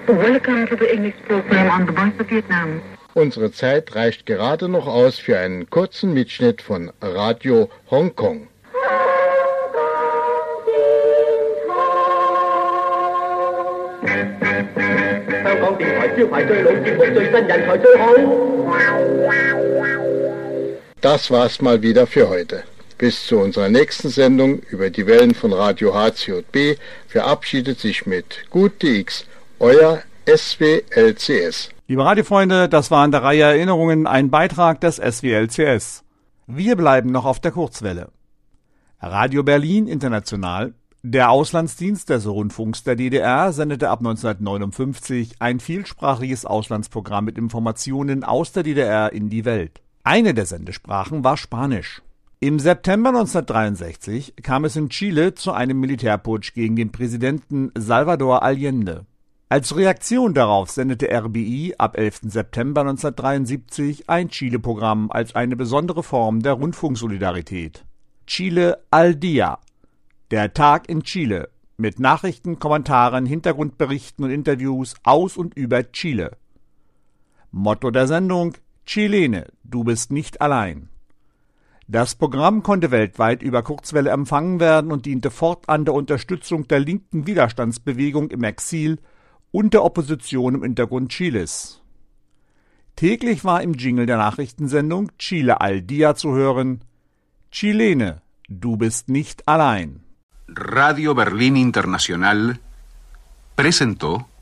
Welcome to the English program on the Voice of Vietnam. Unsere Zeit reicht gerade noch aus für einen kurzen Mitschnitt von Radio Hongkong. Das war's mal wieder für heute. Bis zu unserer nächsten Sendung über die Wellen von Radio HCJB verabschiedet sich mit Gut DX, euer SWLCS. Liebe Radiofreunde, das war in der Reihe Erinnerungen ein Beitrag des SWLCS. Wir bleiben noch auf der Kurzwelle. Radio Berlin International, der Auslandsdienst des Rundfunks der DDR, sendete ab 1959 ein vielsprachiges Auslandsprogramm mit Informationen aus der DDR in die Welt. Eine der Sendesprachen war Spanisch. Im September 1963 kam es in Chile zu einem Militärputsch gegen den Präsidenten Salvador Allende. Als Reaktion darauf sendete RBI ab 11. September 1973 ein Chile-Programm als eine besondere Form der Rundfunksolidarität. Chile al Día, der Tag in Chile, mit Nachrichten, Kommentaren, Hintergrundberichten und Interviews aus und über Chile. Motto der Sendung: Chilene, du bist nicht allein. Das Programm konnte weltweit über Kurzwelle empfangen werden und diente fortan der Unterstützung der linken Widerstandsbewegung im Exil und der Opposition im Hintergrund Chiles. Täglich war im Jingle der Nachrichtensendung Chile al Día zu hören: Chilene, du bist nicht allein. Radio Berlín Internacional presentó